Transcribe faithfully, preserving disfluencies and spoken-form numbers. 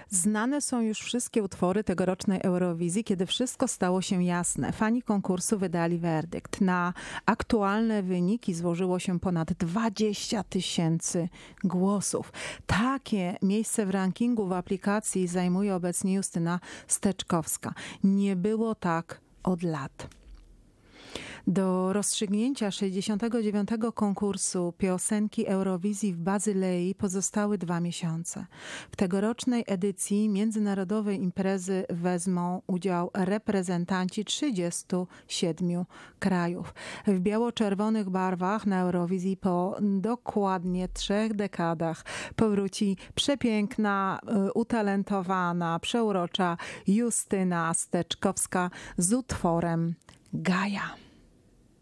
Znane są już wszystkie utwory tegorocznej Eurowizji, kiedy wszystko stało się jasne. Fani konkursu wydali werdykt. Na aktualne wyniki złożyło się ponad dwadzieścia tysięcy głosów. Takie miejsce w rankingu w aplikacji zajmuje obecnie Justyna Steczkowska. Nie było tak od lat. Do rozstrzygnięcia sześćdziesiątego dziewiątego konkursu piosenki Eurowizji w Bazylei pozostały dwa miesiące. W tegorocznej edycji międzynarodowej imprezy wezmą udział reprezentanci trzydziestu siedmiu krajów. W biało-czerwonych barwach na Eurowizji po dokładnie trzech dekadach powróci przepiękna, utalentowana, przeurocza Justyna Steczkowska z utworem Gaja.